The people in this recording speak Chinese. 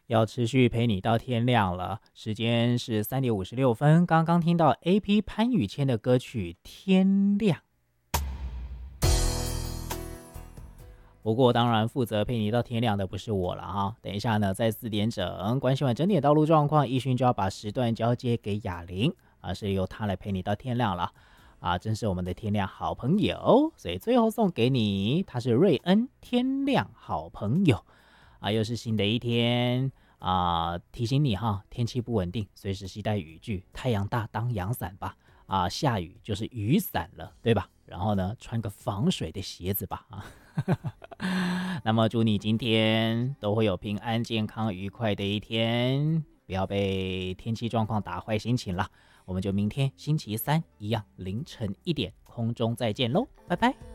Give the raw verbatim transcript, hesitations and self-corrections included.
要持续陪你到天亮了，时间是三点五十六分。刚刚听到 A P 潘宇谦的歌曲《天亮》，不过当然负责陪你到天亮的不是我了哈。等一下呢，在四点整关心完整点道路状况，奕迅就要把时段交接给雅玲啊，是由他来陪你到天亮了啊，真是我们的天亮好朋友。所以最后送给你，他是瑞恩天亮好朋友。啊，又是新的一天啊！提醒你哈，天气不稳定，随时携带雨具，太阳大当阳伞吧。啊，下雨就是雨伞了，对吧？然后呢，穿个防水的鞋子吧。啊，那么祝你今天都会有平安、健康、愉快的一天，不要被天气状况打坏心情了。我们就明天星期三一样凌晨一点空中再见喽，拜拜。